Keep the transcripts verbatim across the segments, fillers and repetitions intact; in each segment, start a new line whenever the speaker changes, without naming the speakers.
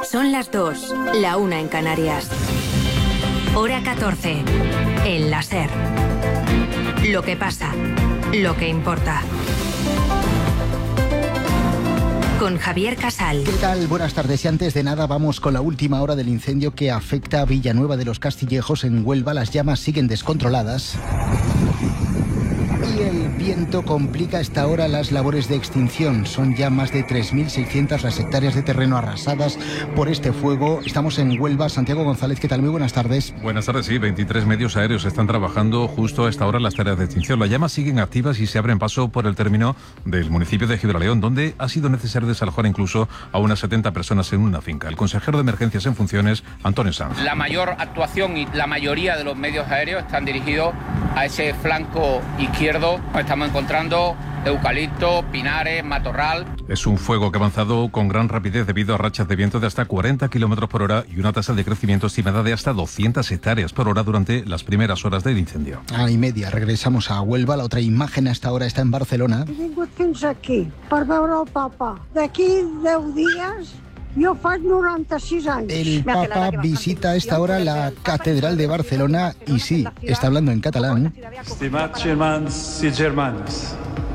Son las dos, la una en Canarias. Hora catorce, en la SER. Lo que pasa, lo que importa. Con Javier Casal.
¿Qué tal? Buenas tardes. Y antes de nada vamos con la última hora del incendio que afecta a Villanueva de los Castillejos en Huelva. Las llamas siguen descontroladas. Y el viento complica a esta hora las labores de extinción. Son ya más de tres mil seiscientas las hectáreas de terreno arrasadas por este fuego. Estamos en Huelva. Santiago González, ¿qué tal? Muy buenas tardes.
Buenas tardes, sí. veintitrés medios aéreos están trabajando justo a esta hora en las tareas de extinción. Las llamas siguen activas y se abren paso por el término del municipio de Gibraleón, donde ha sido necesario desalojar incluso a unas setenta personas en una finca. El consejero de emergencias en funciones, Antonio Sanz.
La mayor actuación y la mayoría de los medios aéreos están dirigidos a ese flanco izquierdo. Estamos encontrando eucalipto, pinares, matorral.
Es un fuego que ha avanzado con gran rapidez debido a rachas de viento de hasta cuarenta kilómetros por hora y una tasa de crecimiento estimada de hasta doscientas hectáreas por hora durante las primeras horas del incendio.
A y media regresamos a Huelva. La otra imagen hasta ahora está en Barcelona.
He vingut fins aquí per veure el papa. D'aquí deu dies... Yo faig noranta-sis años.
El Papa visita a esta hora la Catedral de Barcelona y sí, está hablando en catalán.
Estimats germans i germanes,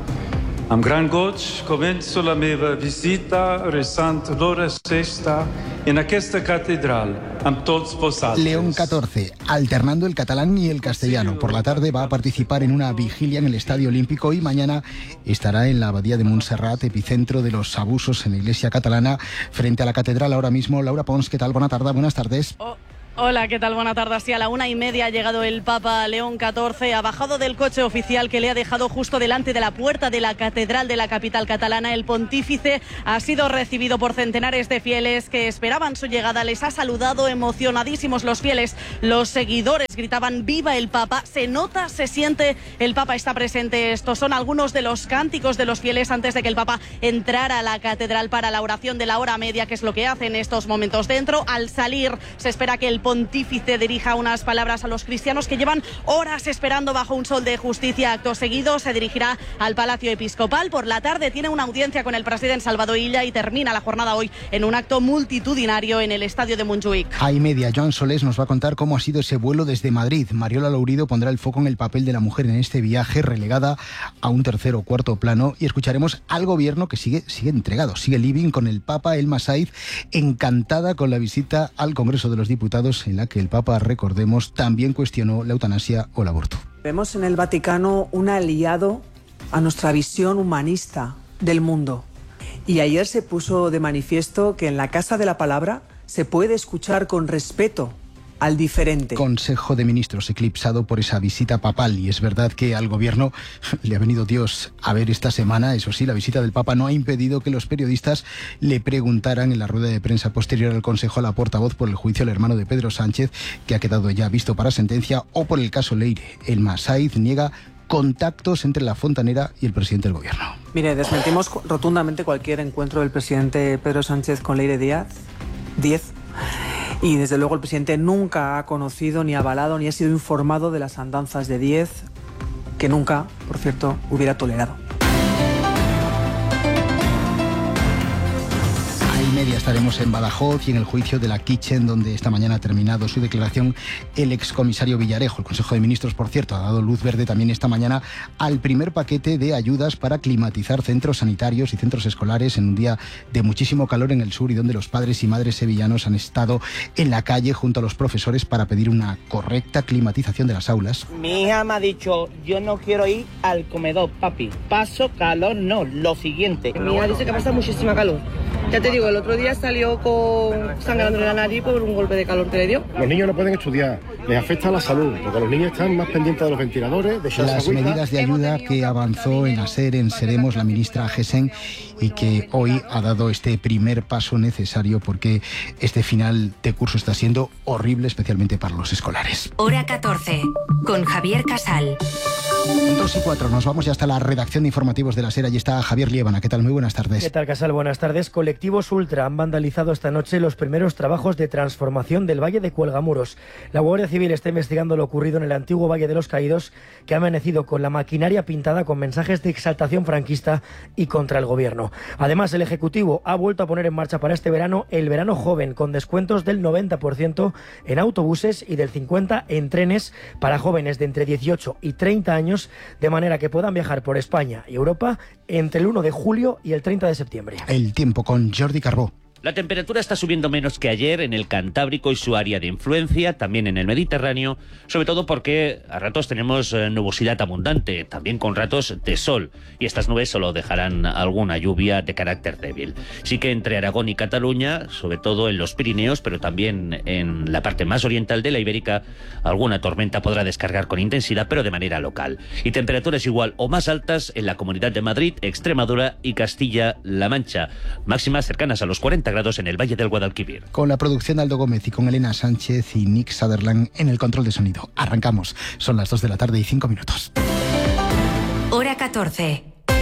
amb gran goig començo la meva visita resant l'hora sexta en aquesta catedral amb tots vosaltres.
León catorce, alternando el catalán y el castellano. Por la tarde va a participar en una vigilia en el Estadio Olímpico y mañana estará en la Abadía de Montserrat, epicentro de los abusos en la Iglesia catalana, frente a la catedral ahora mismo. Laura Pons, ¿qué tal? Buena tarde, buenas tardes.
Oh. Hola, ¿qué tal? Buenas tardes. Sí, a la una y media ha llegado el Papa León catorce, ha bajado del coche oficial que le ha dejado justo delante de la puerta de la catedral de la capital catalana. El pontífice ha sido recibido por centenares de fieles que esperaban su llegada. Les ha saludado emocionadísimos los fieles. Los seguidores gritaban ¡viva el Papa! Se nota, se siente, el Papa está presente. Estos son algunos de los cánticos de los fieles antes de que el Papa entrara a la catedral para la oración de la hora media, que es lo que hace en estos momentos dentro. Al salir se espera que el pontífice dirija unas palabras a los cristianos que llevan horas esperando bajo un sol de justicia. Acto seguido se dirigirá al Palacio Episcopal. Por la tarde tiene una audiencia con el presidente Salvador Illa y termina la jornada hoy en un acto multitudinario en el estadio de Montjuïc.
A y media, Joan Solés nos va a contar cómo ha sido ese vuelo desde Madrid. Mariola Lourido pondrá el foco en el papel de la mujer en este viaje, relegada a un tercer o cuarto plano, y escucharemos al gobierno que sigue, sigue entregado, sigue living con el Papa. Elma Saiz, encantada con la visita al Congreso de los Diputados, en la que el Papa, recordemos, también cuestionó la eutanasia o el aborto.
Vemos en el Vaticano un aliado a nuestra visión humanista del mundo. Y ayer se puso de manifiesto que en la Casa de la Palabra se puede escuchar con respeto al diferente.
Consejo de Ministros eclipsado por esa visita papal, y es verdad que al gobierno le ha venido Dios a ver esta semana. Eso sí, la visita del Papa no ha impedido que los periodistas le preguntaran en la rueda de prensa posterior al Consejo a la portavoz por el juicio al hermano de Pedro Sánchez, que ha quedado ya visto para sentencia, o por el caso Leire. Elma Saiz niega contactos entre la fontanera y el presidente del gobierno.
Mire, desmentimos rotundamente cualquier encuentro del presidente Pedro Sánchez con Leire Díaz. Diez. Y desde luego el presidente nunca ha conocido, ni avalado, ni ha sido informado de las andanzas de Díez, que nunca, por cierto, hubiera tolerado.
Media estaremos en Badajoz y en el juicio de la Kitchen, donde esta mañana ha terminado su declaración el excomisario Villarejo. El Consejo de Ministros, por cierto, ha dado luz verde también esta mañana al primer paquete de ayudas para climatizar centros sanitarios y centros escolares en un día de muchísimo calor en el sur, y donde los padres y madres sevillanos han estado en la calle junto a los profesores para pedir una correcta climatización de las aulas.
Mi hija me ha dicho, yo no quiero ir al comedor, papi. Paso calor, no, lo siguiente.
Mi hija dice que pasa muchísima calor. Ya te digo, el otro día salió con sangrando la nariz por un golpe de calor que le dio.
Los niños no pueden estudiar, les afecta a la salud, porque los niños están más pendientes de los ventiladores, de
las medidas de ayuda que avanzó en hacer en Seremos la ministra Gesen, y que hoy ha dado este primer paso necesario, porque este final de curso está siendo horrible, especialmente para los escolares.
Hora catorce, con Javier Casal.
Dos y cuatro, nos vamos ya hasta la redacción de informativos de la SER. Allí está Javier Liébana. ¿Qué tal? Muy buenas tardes.
¿Qué tal, Casal? Buenas tardes. Colectivos Ultra han vandalizado esta noche los primeros trabajos de transformación del Valle de Cuelgamuros. La Guardia Civil Civil está investigando lo ocurrido en el antiguo Valle de los Caídos, que ha amanecido con la maquinaria pintada con mensajes de exaltación franquista y contra el gobierno. Además, el Ejecutivo ha vuelto a poner en marcha para este verano el verano joven, con descuentos del noventa por ciento en autobuses y del cincuenta por ciento en trenes para jóvenes de entre dieciocho y treinta años, de manera que puedan viajar por España y Europa entre el uno de julio y el treinta de septiembre.
El tiempo con Jordi Carbó.
La temperatura está subiendo menos que ayer en el Cantábrico y su área de influencia, también en el Mediterráneo, sobre todo porque a ratos tenemos eh, nubosidad abundante, también con ratos de sol, y estas nubes solo dejarán alguna lluvia de carácter débil. Sí que entre Aragón y Cataluña, sobre todo en los Pirineos, pero también en la parte más oriental de la Ibérica, alguna tormenta podrá descargar con intensidad, pero de manera local. Y temperaturas igual o más altas en la Comunidad de Madrid, Extremadura y Castilla-La Mancha, máximas cercanas a los cuarenta grados en el Valle del Guadalquivir.
Con la producción de Aldo Gómez y con Elena Sánchez y Nick Sutherland en el control de sonido. Arrancamos. Son las dos de la tarde y cinco minutos.
Hora catorce.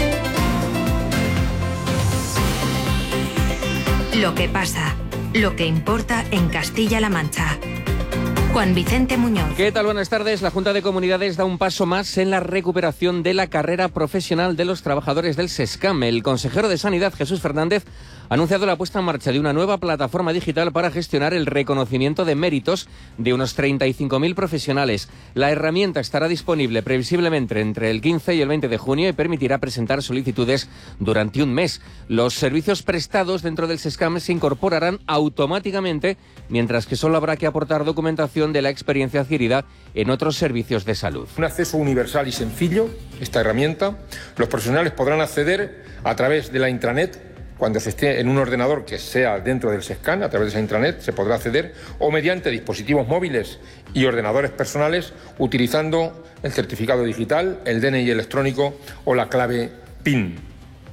Lo que pasa, lo que importa en Castilla-La Mancha. Juan Vicente Muñoz.
¿Qué tal? Buenas tardes. La Junta de Comunidades da un paso más en la recuperación de la carrera profesional de los trabajadores del SESCAM. El consejero de Sanidad, Jesús Fernández, ha anunciado la puesta en marcha de una nueva plataforma digital para gestionar el reconocimiento de méritos de unos treinta y cinco mil profesionales. La herramienta estará disponible previsiblemente entre el quince y el veinte de junio y permitirá presentar solicitudes durante un mes. Los servicios prestados dentro del SESCAM se incorporarán automáticamente, mientras que solo habrá que aportar documentación de la experiencia adquirida en otros servicios de salud.
Un acceso universal y sencillo, esta herramienta. Los profesionales podrán acceder a través de la intranet. Cuando se esté en un ordenador que sea dentro del SESCAM, a través de esa intranet se podrá acceder, o mediante dispositivos móviles y ordenadores personales, utilizando el certificado digital, el D N I electrónico o la clave P I N.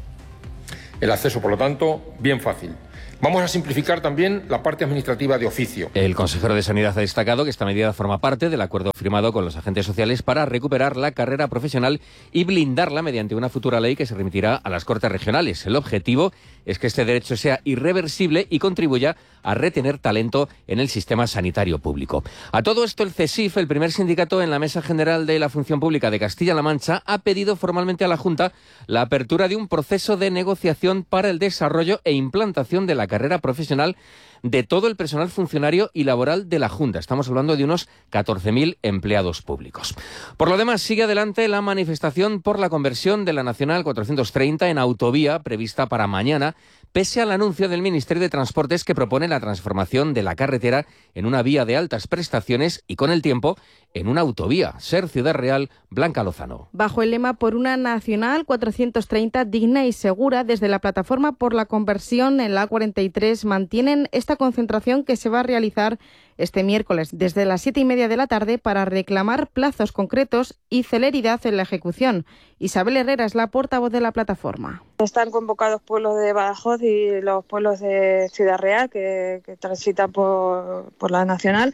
El acceso, por lo tanto, bien fácil. Vamos a simplificar también la parte administrativa de oficio.
El consejero de Sanidad ha destacado que esta medida forma parte del acuerdo firmado con los agentes sociales para recuperar la carrera profesional y blindarla mediante una futura ley que se remitirá a las Cortes Regionales. El objetivo es que este derecho sea irreversible y contribuya a retener talento en el sistema sanitario público. A todo esto, el CESIF, el primer sindicato en la Mesa General de la Función Pública de Castilla-La Mancha, ha pedido formalmente a la Junta la apertura de un proceso de negociación para el desarrollo e implantación de la carrera profesional de todo el personal funcionario y laboral de la Junta. Estamos hablando de unos catorce mil empleados públicos. Por lo demás, sigue adelante la manifestación por la conversión de la Nacional cuatrocientos treinta en autovía prevista para mañana, pese al anuncio del Ministerio de Transportes que propone la transformación de la carretera en una vía de altas prestaciones y, con el tiempo, en una autovía. Ser Ciudad Real, Blanca Lozano.
Bajo el lema por una Nacional cuatrocientos treinta digna y segura, desde la Plataforma por la Conversión en la A cuarenta y tres mantienen esta concentración que se va a realizar este miércoles desde las siete y media de la tarde para reclamar plazos concretos y celeridad en la ejecución. Isabel Herrera es la portavoz de la plataforma.
Están convocados pueblos de Badajoz y los pueblos de Ciudad Real que, que transitan por, por la Nacional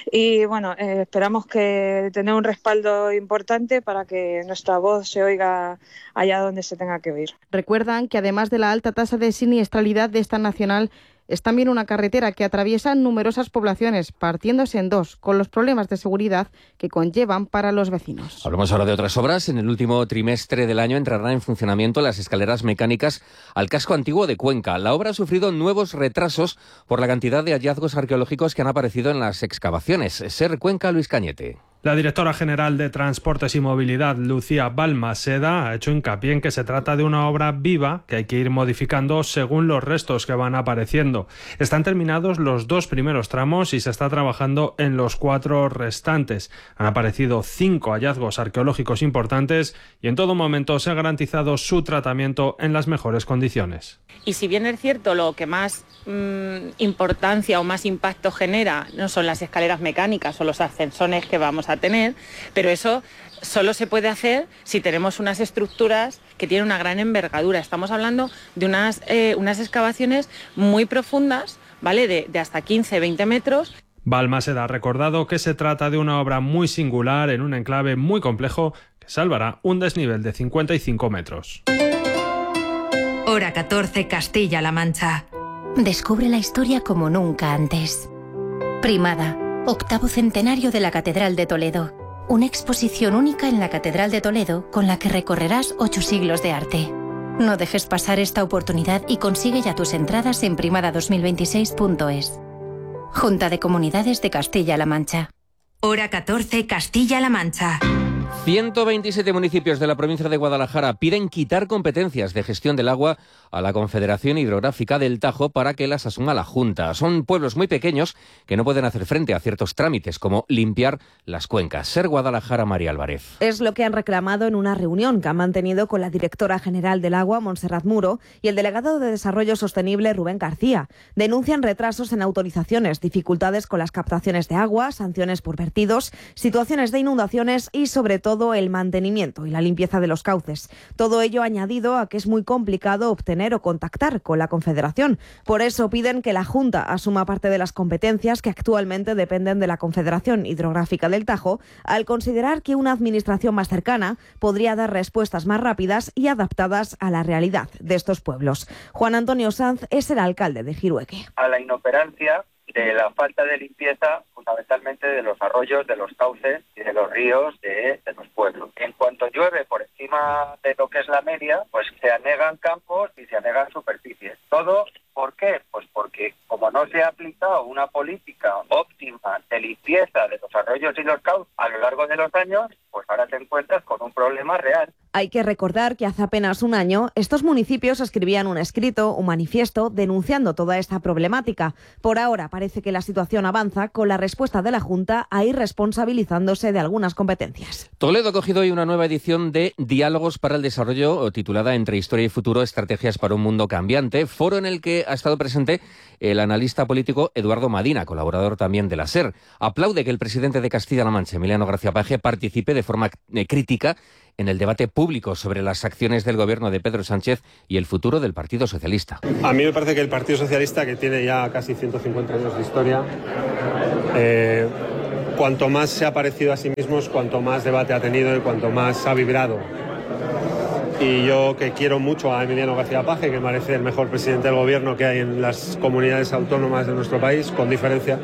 y bueno, eh, esperamos que tener un respaldo importante para que nuestra voz se oiga allá donde se tenga que oír.
Recuerdan que además de la alta tasa de siniestralidad de esta Nacional, es también una carretera que atraviesa numerosas poblaciones, partiéndose en dos, con los problemas de seguridad que conllevan para los vecinos.
Hablamos ahora de otras obras. En el último trimestre del año entrarán en funcionamiento las escaleras mecánicas al casco antiguo de Cuenca. La obra ha sufrido nuevos retrasos por la cantidad de hallazgos arqueológicos que han aparecido en las excavaciones. Ser Cuenca, Luis Cañete.
La directora general de Transportes y Movilidad, Lucía Balmaseda, ha hecho hincapié en que se trata de una obra viva que hay que ir modificando según los restos que van apareciendo. Están terminados los dos primeros tramos y se está trabajando en los cuatro restantes. Han aparecido cinco hallazgos arqueológicos importantes y en todo momento se ha garantizado su tratamiento en las mejores condiciones.
Y si bien es cierto, lo que más mmm, importancia o más impacto genera no son las escaleras mecánicas o los ascensores que vamos a tener, pero eso solo se puede hacer si tenemos unas estructuras que tienen una gran envergadura. Estamos hablando de unas, eh, unas excavaciones muy profundas, ¿vale? De, de hasta quince a veinte metros.
Balmaseda ha recordado que se trata de una obra muy singular en un enclave muy complejo que salvará un desnivel de cincuenta y cinco metros.
Hora catorce, Castilla-La Mancha.
Descubre la historia como nunca antes. Primada. Octavo centenario de la Catedral de Toledo. Una exposición única en la Catedral de Toledo con la que recorrerás ocho siglos de arte. No dejes pasar esta oportunidad y consigue ya tus entradas en primada dos mil veintiséis punto es. Junta de Comunidades de Castilla-La Mancha.
Hora catorce, Castilla-La Mancha.
ciento veintisiete municipios de la provincia de Guadalajara piden quitar competencias de gestión del agua a la Confederación Hidrográfica del Tajo para que las asuma la Junta. Son pueblos muy pequeños que no pueden hacer frente a ciertos trámites como limpiar las cuencas. Ser Guadalajara, María Álvarez.
Es lo que han reclamado en una reunión que han mantenido con la directora general del agua, Montserrat Muro, y el delegado de Desarrollo Sostenible, Rubén García. Denuncian retrasos en autorizaciones, dificultades con las captaciones de agua, sanciones por vertidos, situaciones de inundaciones y, sobre todo, el mantenimiento y la limpieza de los cauces. Todo ello añadido a que es muy complicado obtener o contactar con la Confederación. Por eso piden que la Junta asuma parte de las competencias que actualmente dependen de la Confederación Hidrográfica del Tajo, al considerar que una administración más cercana podría dar respuestas más rápidas y adaptadas a la realidad de estos pueblos. Juan Antonio Sanz es el alcalde de Jirueque.
A la inoperancia de la falta de limpieza, fundamentalmente de los arroyos, de los cauces y de los ríos de, de los pueblos. En cuanto llueve por encima de lo que es la media, pues se anegan campos y se anegan superficies. Todo, ¿por qué? Pues porque como no se ha aplicado una política óptima de limpieza de los arroyos y los cauces a lo largo de los años, pues ahora te encuentras con un problema real.
Hay que recordar que hace apenas un año estos municipios escribían un escrito, un manifiesto, denunciando toda esta problemática. Por ahora parece que la situación avanza con la respuesta de la Junta a ir responsabilizándose de algunas competencias.
Toledo ha cogido hoy una nueva edición de Diálogos para el Desarrollo, titulada Entre Historia y Futuro, Estrategias para un Mundo Cambiante, foro en el que ha estado presente el analista político Eduardo Madina, colaborador también de la SER. Aplaude que el presidente de Castilla-La Mancha, Emiliano García Paje, participe de forma crítica en el debate público sobre las acciones del gobierno de Pedro Sánchez y el futuro del Partido Socialista.
A mí me parece que el Partido Socialista, que tiene ya casi ciento cincuenta años de historia, eh, cuanto más se ha parecido a sí mismos, cuanto más debate ha tenido y cuanto más ha vibrado. Y yo, que quiero mucho a Emiliano García Paje, que me parece el mejor presidente del gobierno que hay en las comunidades autónomas de nuestro país, con diferencia,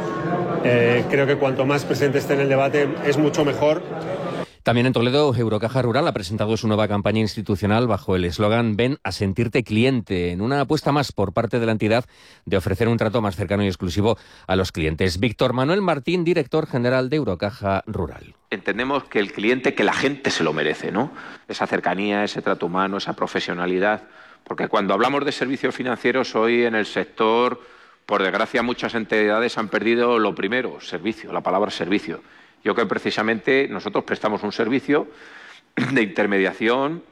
eh, creo que cuanto más presente esté en el debate es mucho mejor.
También en Toledo, Eurocaja Rural ha presentado su nueva campaña institucional bajo el eslogan Ven a sentirte cliente, en una apuesta más por parte de la entidad de ofrecer un trato más cercano y exclusivo a los clientes. Víctor Manuel Martín, director general de Eurocaja Rural.
Entendemos que el cliente, que la gente se lo merece, ¿no? Esa cercanía, ese trato humano, esa profesionalidad. Porque cuando hablamos de servicios financieros, hoy en el sector, por desgracia, muchas entidades han perdido lo primero, servicio, la palabra servicio. Yo creo que precisamente nosotros prestamos un servicio de intermediación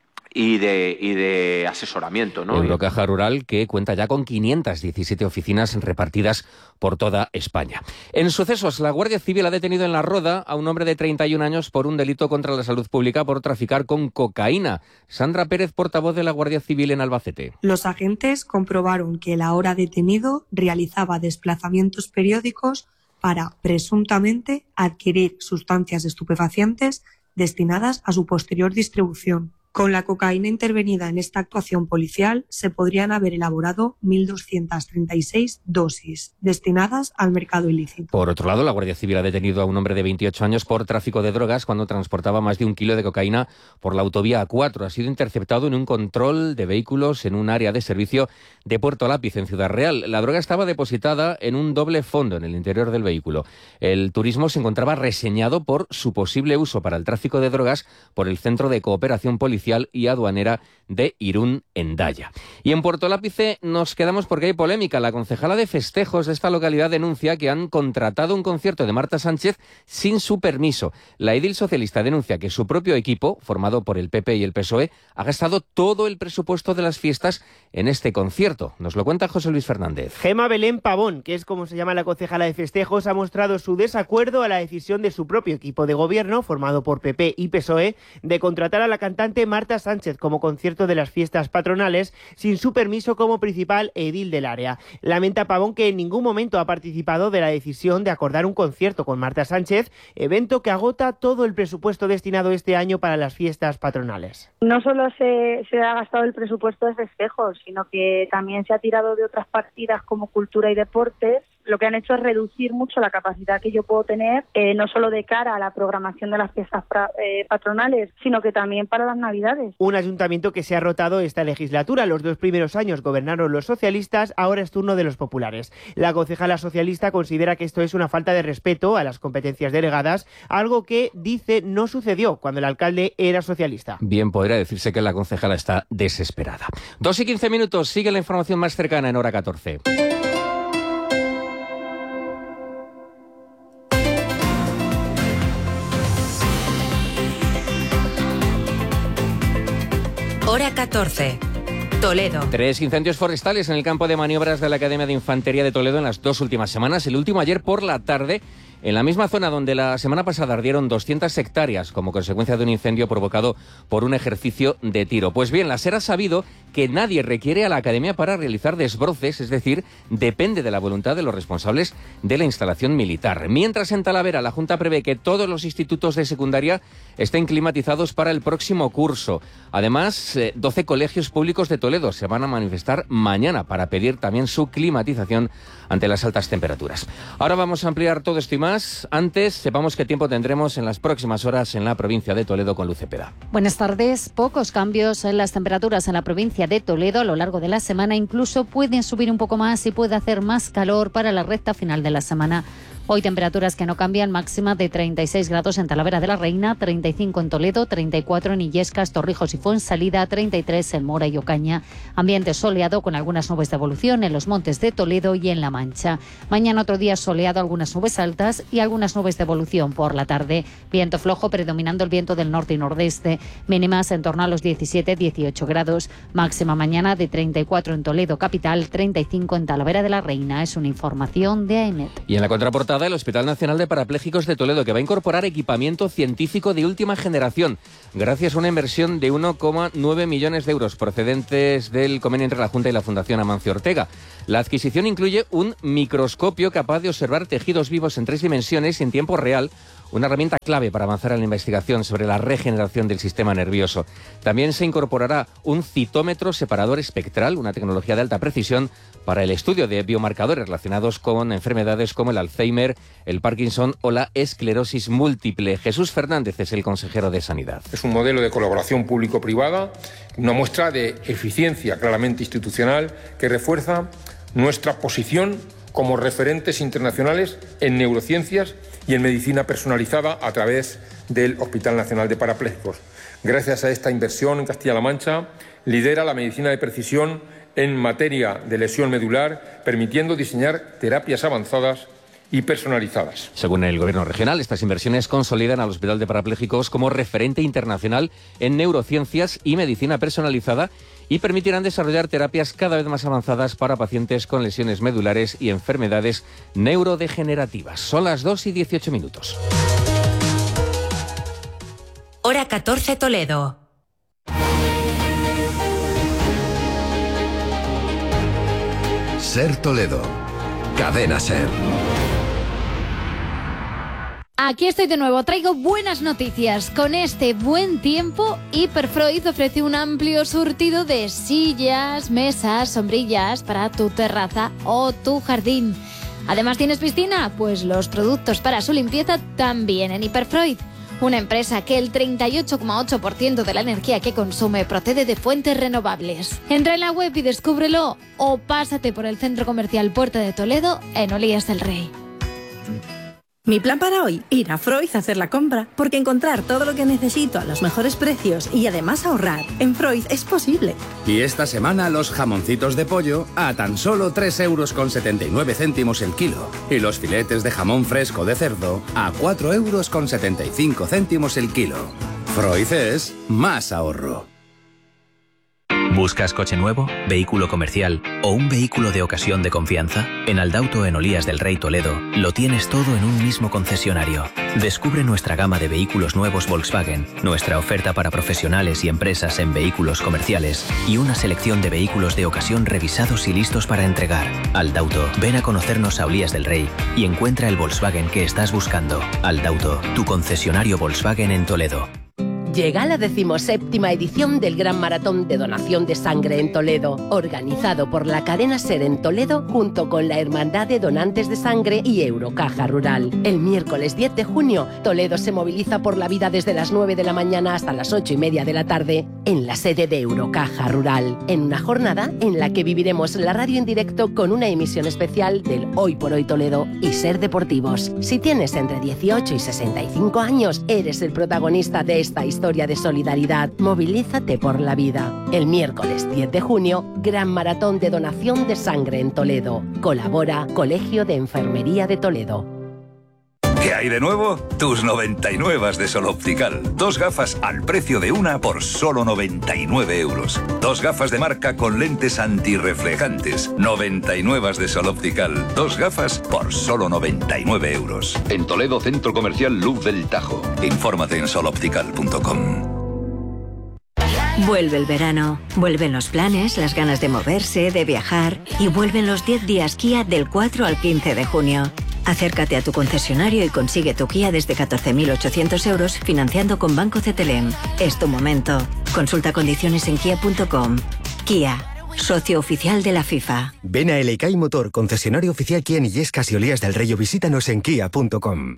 y de, y de asesoramiento, ¿no?
Eurocaja Rural, que cuenta ya con quinientas diecisiete oficinas repartidas por toda España. En sucesos, la Guardia Civil ha detenido en La Roda a un hombre de treinta y un años por un delito contra la salud pública por traficar con cocaína. Sandra Pérez, portavoz de la Guardia Civil en Albacete.
Los agentes comprobaron que el ahora detenido realizaba desplazamientos periódicos para, presuntamente, adquirir sustancias estupefacientes destinadas a su posterior distribución. Con la cocaína intervenida en esta actuación policial se podrían haber elaborado mil doscientas treinta y seis dosis destinadas al mercado ilícito.
Por otro lado, la Guardia Civil ha detenido a un hombre de veintiocho años por tráfico de drogas cuando transportaba más de un kilo de cocaína por la autovía A cuatro. Ha sido interceptado en un control de vehículos en un área de servicio de Puerto Lápiz, en Ciudad Real. La droga estaba depositada en un doble fondo en el interior del vehículo. El turismo se encontraba reseñado por su posible uso para el tráfico de drogas por el Centro de Cooperación Policial y Aduanera de Irún, Hendaya. Y en Puerto Lápice nos quedamos porque hay polémica. La concejala de festejos de esta localidad denuncia que han contratado un concierto de Marta Sánchez sin su permiso. La edil socialista denuncia que su propio equipo, formado por el P P y el P S O E, ha gastado todo el presupuesto de las fiestas en este concierto. Nos lo cuenta José Luis Fernández.
Gema Belén Pavón, que es como se llama la concejala de festejos, ha mostrado su desacuerdo a la decisión de su propio equipo de gobierno, formado por P P y P S O E, de contratar a la cantante Marta Sánchez como concierto de las fiestas patronales sin su permiso como principal edil del área. Lamenta Pavón que en ningún momento ha participado de la decisión de acordar un concierto con Marta Sánchez, evento que agota todo el presupuesto destinado este año para las fiestas patronales.
No solo se, se ha gastado el presupuesto de festejos, sino que también se ha tirado de otras partidas como cultura y deportes, lo que han hecho es reducir mucho la capacidad que yo puedo tener, eh, no solo de cara a la programación de las fiestas pra, eh, patronales, sino que también para las Navidades.
Un ayuntamiento que se ha rotado esta legislatura. Los dos primeros años gobernaron los socialistas, ahora es turno de los populares. La concejala socialista considera que esto es una falta de respeto a las competencias delegadas, algo que, dice, no sucedió cuando el alcalde era socialista.
Bien, podría decirse que la concejala está desesperada. Dos y quince minutos, sigue la información más cercana en hora catorce.
Hora catorce. Toledo.
Tres incendios forestales en el campo de maniobras de la Academia de Infantería de Toledo en las dos últimas semanas. El último ayer por la tarde, en la misma zona donde la semana pasada ardieron doscientas hectáreas como consecuencia de un incendio provocado por un ejercicio de tiro. Pues bien, la SER ha sabido que nadie requiere a la Academia para realizar desbroces, es decir, depende de la voluntad de los responsables de la instalación militar. Mientras en Talavera la Junta prevé que todos los institutos de secundaria estén climatizados para el próximo curso. Además, doce colegios públicos de Toledo se van a manifestar mañana para pedir también su climatización ante las altas temperaturas. Ahora vamos a ampliar todo esto y más. Antes, sepamos qué tiempo tendremos en las próximas horas en la provincia de Toledo con Luz Cepeda.
Buenas tardes. Pocos cambios en las temperaturas en la provincia de Toledo a lo largo de la semana. Incluso pueden subir un poco más y puede hacer más calor para la recta final de la semana. Hoy temperaturas que no cambian, máxima de treinta y seis grados en Talavera de la Reina, treinta y cinco en Toledo, treinta y cuatro en Illescas, Torrijos y Fuensalida, treinta y tres en Mora y Ocaña. Ambiente soleado con algunas nubes de evolución en los montes de Toledo y en La Mancha. Mañana otro día soleado, algunas nubes altas y algunas nubes de evolución por la tarde. Viento flojo predominando el viento del norte y nordeste. Mínimas en torno a los diecisiete a dieciocho grados. Máxima mañana de treinta y cuatro en Toledo capital, treinta y cinco en Talavera de la Reina. Es una información de AEMET.
Y en la contraportada, el Hospital Nacional de Parapléjicos de Toledo, que va a incorporar equipamiento científico de última generación, gracias a una inversión de uno coma nueve millones de euros procedentes del convenio entre la Junta y la Fundación Amancio Ortega. La adquisición incluye un microscopio capaz de observar tejidos vivos en tres dimensiones y en tiempo real, una herramienta clave para avanzar en la investigación sobre la regeneración del sistema nervioso. También se incorporará un citómetro separador espectral, una tecnología de alta precisión para el estudio de biomarcadores relacionados con enfermedades como el Alzheimer, el Parkinson o la esclerosis múltiple. Jesús Fernández es el consejero de Sanidad.
Es un modelo de colaboración público-privada, una muestra de eficiencia claramente institucional que refuerza nuestra posición como referentes internacionales en neurociencias y en medicina personalizada a través del Hospital Nacional de Parapléjicos. Gracias a esta inversión en Castilla-La Mancha, lidera la medicina de precisión en materia de lesión medular, permitiendo diseñar terapias avanzadas y personalizadas.
Según el Gobierno regional, estas inversiones consolidan al Hospital de Parapléjicos como referente internacional en neurociencias y medicina personalizada y permitirán desarrollar terapias cada vez más avanzadas para pacientes con lesiones medulares y enfermedades neurodegenerativas. Son las dos y dieciocho minutos.
Hora catorce Toledo.
Ser Toledo. Cadena Ser.
Aquí estoy de nuevo, traigo buenas noticias. Con este buen tiempo, Hiperfreud ofrece un amplio surtido de sillas, mesas, sombrillas para tu terraza o tu jardín. Además, ¿tienes piscina? Pues los productos para su limpieza también en Hiperfreud. Una empresa que el treinta y ocho coma ocho por ciento de la energía que consume procede de fuentes renovables. Entra en la web y descúbrelo o pásate por el Centro Comercial Puerta de Toledo en Olías del Rey.
Mi plan para hoy, ir a Freud a hacer la compra, porque encontrar todo lo que necesito a los mejores precios y además ahorrar en Freud es posible.
Y esta semana los jamoncitos de pollo a tan solo tres euros con setenta y nueve céntimos el kilo. Y los filetes de jamón fresco de cerdo a cuatro euros con setenta y cinco céntimos el kilo. Freud es más ahorro.
¿Buscas coche nuevo, vehículo comercial o un vehículo de ocasión de confianza? En Aldauto en Olías del Rey Toledo lo tienes todo en un mismo concesionario. Descubre nuestra gama de vehículos nuevos Volkswagen, nuestra oferta para profesionales y empresas en vehículos comerciales y una selección de vehículos de ocasión revisados y listos para entregar. Aldauto, ven a conocernos a Olías del Rey y encuentra el Volkswagen que estás buscando. Aldauto, tu concesionario Volkswagen en Toledo.
Llega la decimoséptima edición del Gran Maratón de Donación de Sangre en Toledo, organizado por la cadena SER en Toledo junto con la Hermandad de Donantes de Sangre y Eurocaja Rural. El miércoles diez de junio, Toledo se moviliza por la vida desde las nueve de la mañana hasta las ocho y media de la tarde en la sede de Eurocaja Rural, en una jornada en la que viviremos la radio en directo con una emisión especial del Hoy por Hoy Toledo y SER Deportivos. Si tienes entre dieciocho y sesenta y cinco años, eres el protagonista de esta historia de solidaridad. Movilízate por la vida. El miércoles diez de junio, Gran Maratón de Donación de Sangre en Toledo. Colabora Colegio de Enfermería de Toledo.
¿Qué hay de nuevo? Tus noventa y nueve de Sol Optical. Dos gafas al precio de una por solo noventa y nueve euros. Dos gafas de marca con lentes antirreflejantes. noventa y nueve de Sol Optical. Dos gafas por solo noventa y nueve euros.
En Toledo, Centro Comercial Luz del Tajo.
Infórmate en sol optical punto com.
Vuelve el verano, vuelven los planes, las ganas de moverse, de viajar y vuelven los diez días Kia del cuatro al quince de junio. Acércate a tu concesionario y consigue tu Kia desde catorce mil ochocientos euros financiando con Banco Cetelem. Es tu momento. Consulta condiciones en kia punto com. Kia, socio oficial de la FIFA.
Ven a El Kay Motor, concesionario oficial Kia en Illescas y Olías del Rey, o visítanos en kia punto com.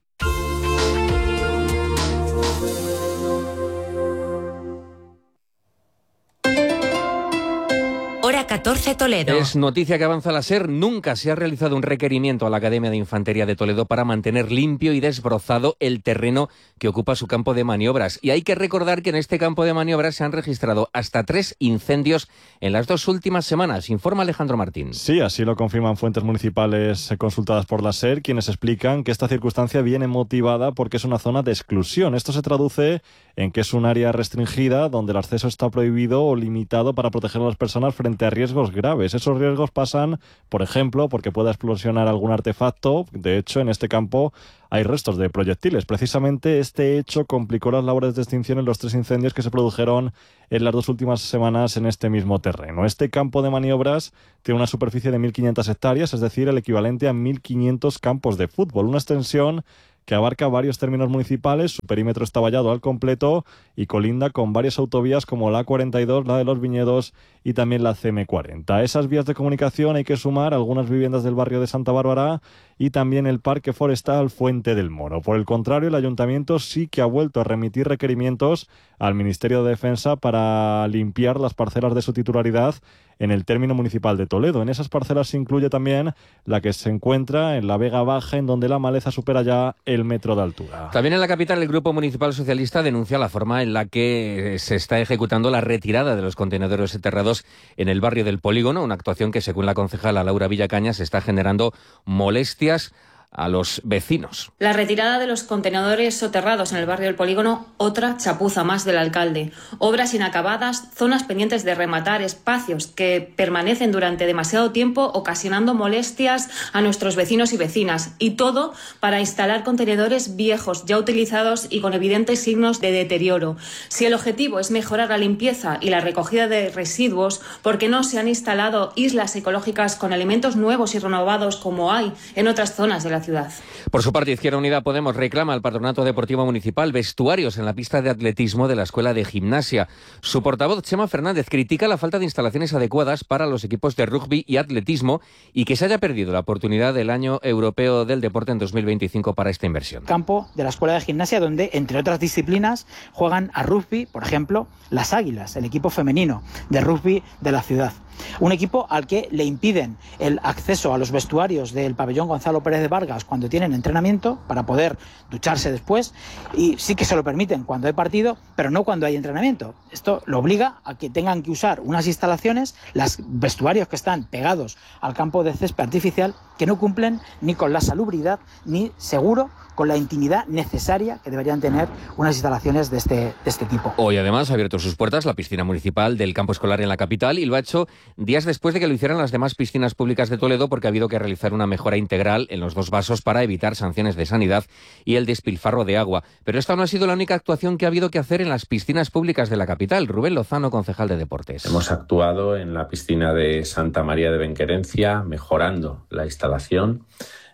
Hora catorce Toledo.
Es noticia que avanza la SER. Nunca se ha realizado un requerimiento a la Academia de Infantería de Toledo para mantener limpio y desbrozado el terreno que ocupa su campo de maniobras. Y hay que recordar que en este campo de maniobras se han registrado hasta tres incendios en las dos últimas semanas. Informa Alejandro Martín.
Sí, así lo confirman fuentes municipales consultadas por la SER, quienes explican que esta circunstancia viene motivada porque es una zona de exclusión. Esto se traduce en que es un área restringida donde el acceso está prohibido o limitado para proteger a las personas frente a riesgos graves. Esos riesgos pasan, por ejemplo, porque pueda explosionar algún artefacto. De hecho, en este campo hay restos de proyectiles. Precisamente este hecho complicó las labores de extinción en los tres incendios que se produjeron en las dos últimas semanas en este mismo terreno. Este campo de maniobras tiene una superficie de mil quinientas hectáreas, es decir, el equivalente a mil quinientos campos de fútbol. Una extensión que abarca varios términos municipales, su perímetro está vallado al completo y colinda con varias autovías como la A cuarenta y dos, la de los Viñedos y también la C M cuarenta. A esas vías de comunicación hay que sumar algunas viviendas del barrio de Santa Bárbara y también el Parque Forestal Fuente del Moro. Por el contrario, el Ayuntamiento sí que ha vuelto a remitir requerimientos al Ministerio de Defensa para limpiar las parcelas de su titularidad en el término municipal de Toledo. En esas parcelas se incluye también la que se encuentra en la Vega Baja, en donde la maleza supera ya el metro de altura.
También en la capital, el Grupo Municipal Socialista denuncia la forma en la que se está ejecutando la retirada de los contenedores enterrados en el barrio del Polígono, una actuación que, según la concejala Laura Villacañas, está generando molestias a los vecinos.
La retirada de los contenedores soterrados en el barrio del Polígono, otra chapuza más del alcalde. Obras inacabadas, zonas pendientes de rematar, espacios que permanecen durante demasiado tiempo ocasionando molestias a nuestros vecinos y vecinas. Y todo para instalar contenedores viejos, ya utilizados y con evidentes signos de deterioro. Si el objetivo es mejorar la limpieza y la recogida de residuos, ¿por qué no se han instalado islas ecológicas con elementos nuevos y renovados como hay en otras zonas de la ciudad?
Por su parte, Izquierda Unida Podemos reclama al Patronato Deportivo Municipal vestuarios en la pista de atletismo de la Escuela de Gimnasia. Su portavoz, Chema Fernández, critica la falta de instalaciones adecuadas para los equipos de rugby y atletismo y que se haya perdido la oportunidad del Año Europeo del Deporte en dos mil veinticinco para esta inversión.
Campo de la Escuela de Gimnasia, donde, entre otras disciplinas, juegan a rugby, por ejemplo, las Águilas, el equipo femenino de rugby de la ciudad. Un equipo al que le impiden el acceso a los vestuarios del pabellón Gonzalo Pérez de Vargas cuando tienen entrenamiento para poder ducharse después, y sí que se lo permiten cuando hay partido, pero no cuando hay entrenamiento. Esto lo obliga a que tengan que usar unas instalaciones, los vestuarios que están pegados al campo de césped artificial, que no cumplen ni con la salubridad ni, seguro, con la intimidad necesaria que deberían tener unas instalaciones de este, de este tipo.
Hoy, además, ha abierto sus puertas la piscina municipal del campo escolar en la capital y lo ha hecho días después de que lo hicieran las demás piscinas públicas de Toledo, porque ha habido que realizar una mejora integral en los dos vasos para evitar sanciones de sanidad y el despilfarro de agua. Pero esta no ha sido la única actuación que ha habido que hacer en las piscinas públicas de la capital. Rubén Lozano, concejal de Deportes.
Hemos actuado en la piscina de Santa María de Benquerencia, mejorando la instalación.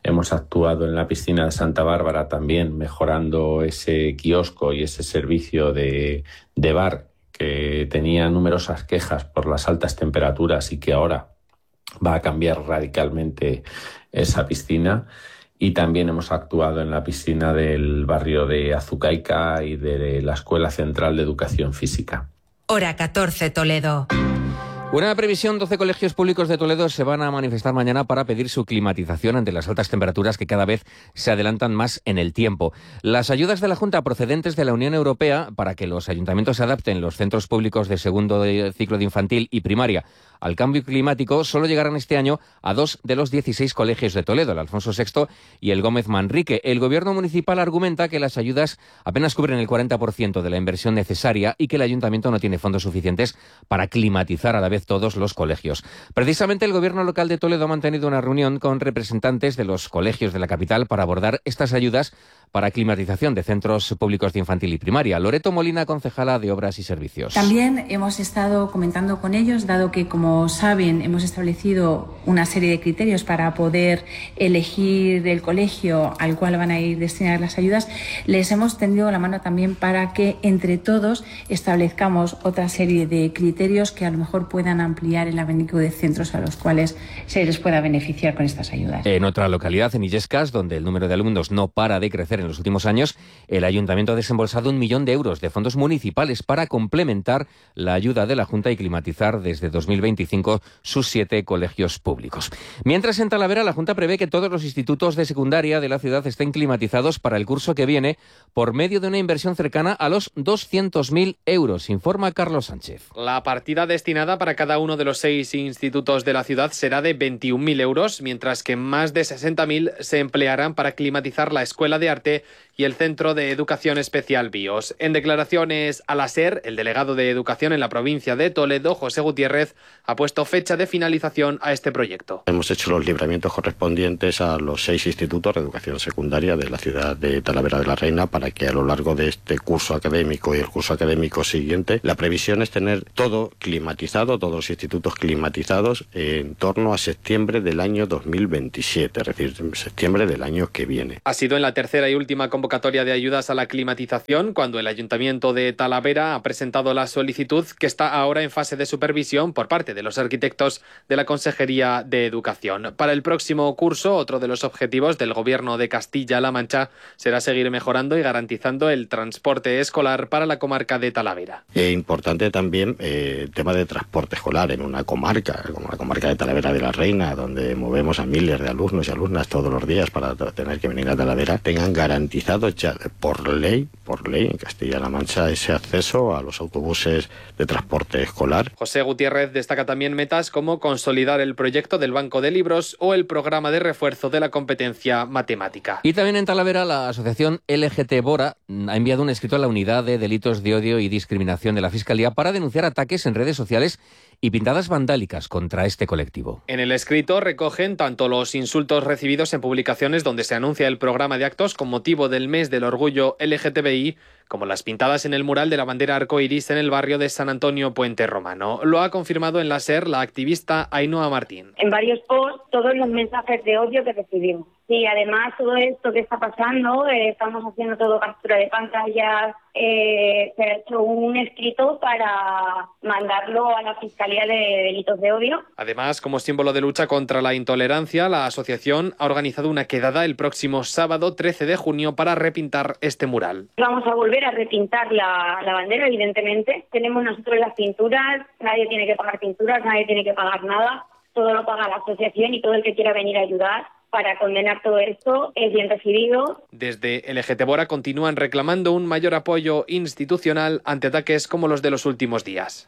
Hemos actuado en la piscina de Santa Bárbara también, mejorando ese kiosco y ese servicio de, de bar que tenía numerosas quejas por las altas temperaturas y que ahora va a cambiar radicalmente esa piscina. Y también hemos actuado en la piscina del barrio de Azucaica y de la Escuela Central de Educación Física.
Hora catorce, Toledo.
Una previsión, doce colegios públicos de Toledo se van a manifestar mañana para pedir su climatización ante las altas temperaturas que cada vez se adelantan más en el tiempo. Las ayudas de la Junta procedentes de la Unión Europea para que los ayuntamientos adapten los centros públicos de segundo de ciclo de infantil y primaria al cambio climático solo llegarán este año a dos de los dieciséis colegios de Toledo, el Alfonso sexto y el Gómez Manrique. El gobierno municipal argumenta que las ayudas apenas cubren el cuarenta por ciento de la inversión necesaria y que el ayuntamiento no tiene fondos suficientes para climatizar a la vez todos los colegios. Precisamente el gobierno local de Toledo ha mantenido una reunión con representantes de los colegios de la capital para abordar estas ayudas para climatización de centros públicos de infantil y primaria. Loreto Molina, concejala de Obras y Servicios.
También hemos estado comentando con ellos, dado que, como saben, hemos establecido una serie de criterios para poder elegir el colegio al cual van a ir destinadas las ayudas. Les hemos tendido la mano también para que entre todos establezcamos otra serie de criterios que a lo mejor puedan ampliar el abanico de centros a los cuales se les pueda beneficiar con estas ayudas.
En otra localidad, en Illescas, donde el número de alumnos no para de crecer en los últimos años, el ayuntamiento ha desembolsado un millón de euros de fondos municipales para complementar la ayuda de la Junta y climatizar desde dos mil veinticinco sus siete colegios públicos. Mientras, en Talavera, la Junta prevé que todos los institutos de secundaria de la ciudad estén climatizados para el curso que viene por medio de una inversión cercana a los doscientos mil euros, informa Carlos Sánchez.
La partida destinada para cada uno de los seis institutos de la ciudad será de veintiún mil euros, mientras que más de sesenta mil se emplearán para climatizar la Escuela de Arte y el Centro de Educación Especial BIOS. En declaraciones a la SER, el delegado de Educación en la provincia de Toledo, José Gutiérrez, ha puesto fecha de finalización a este proyecto.
Hemos hecho los libramientos correspondientes a los seis institutos de educación secundaria de la ciudad de Talavera de la Reina para que a lo largo de este curso académico y el curso académico siguiente, la previsión es tener todo climatizado, todos los institutos climatizados en torno a septiembre del año dos mil veintisiete, es decir, septiembre del año que viene.
Ha sido en la tercera y última convocatoria de ayudas a la climatización cuando el Ayuntamiento de Talavera ha presentado la solicitud, que está ahora en fase de supervisión por parte de los arquitectos de la Consejería de Educación. Para el próximo curso, otro de los objetivos del Gobierno de Castilla-La Mancha será seguir mejorando y garantizando el transporte escolar para la comarca de Talavera.
Es importante también eh, el tema de transporte escolar en una comarca, como la comarca de Talavera de la Reina, donde movemos a miles de alumnos y alumnas todos los días para tener que venir a Talavera, tengan garantizado ya por ley, por ley en Castilla-La Mancha ese acceso a los autobuses de transporte escolar.
José Gutiérrez destaca también metas como consolidar el proyecto del Banco de Libros o el programa de refuerzo de la competencia matemática.
Y también en Talavera, la asociación L G T Bora ha enviado un escrito a la Unidad de Delitos de Odio y Discriminación de la Fiscalía para denunciar ataques en redes sociales y pintadas vandálicas contra este colectivo.
En el escrito recogen tanto los insultos recibidos en publicaciones donde se anuncia el programa de actos con motivo del mes del orgullo L G T B I, como las pintadas en el mural de la bandera arcoiris en el barrio de San Antonio Puente Romano. Lo ha confirmado en la SER la activista Ainhoa Martín.
En varios posts, todos los mensajes de odio que recibimos. Y además todo esto que está pasando, eh, estamos haciendo todo captura de pantallas, eh, se ha hecho un escrito para mandarlo a la Fiscalía de Delitos de Odio.
Además, como símbolo de lucha contra la intolerancia, la asociación ha organizado una quedada el próximo sábado trece de junio para repintar este mural.
Vamos a volver a repintar la, la bandera, evidentemente. Tenemos nosotros las pinturas, nadie tiene que pagar pinturas, nadie tiene que pagar nada. Todo lo paga la asociación y todo el que quiera venir a ayudar para condenar todo esto es bien recibido.
Desde L G T Bora continúan reclamando un mayor apoyo institucional ante ataques como los de los últimos días.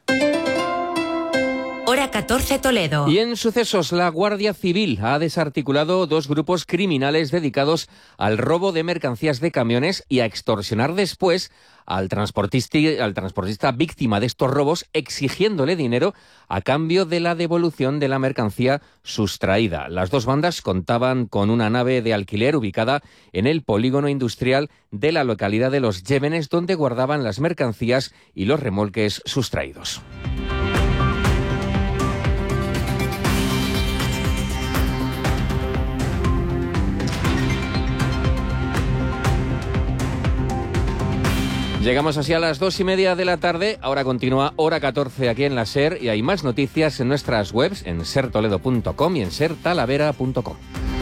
Hora catorce, Toledo.
Y en sucesos, la Guardia Civil ha desarticulado dos grupos criminales dedicados al robo de mercancías de camiones y a extorsionar después al transportista, al transportista víctima de estos robos, exigiéndole dinero a cambio de la devolución de la mercancía sustraída. Las dos bandas contaban con una nave de alquiler ubicada en el polígono industrial de la localidad de Los Llévenes, donde guardaban las mercancías y los remolques sustraídos. Llegamos así a las dos y media de la tarde. Ahora continúa Hora catorce aquí en la SER y hay más noticias en nuestras webs en ser toledo punto com y en ser talavera punto com.